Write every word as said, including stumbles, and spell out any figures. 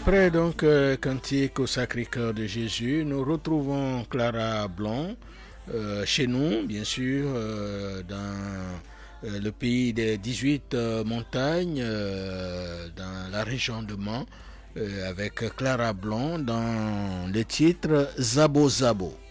Après donc euh, Cantique au Sacré-Cœur de Jésus, nous retrouvons Clara Blanc euh, chez nous, bien sûr, euh, dans euh, le pays des dix-huit euh, montagnes, euh, dans la région de Mans, euh, avec Clara Blanc dans le titre Zabo Zabo.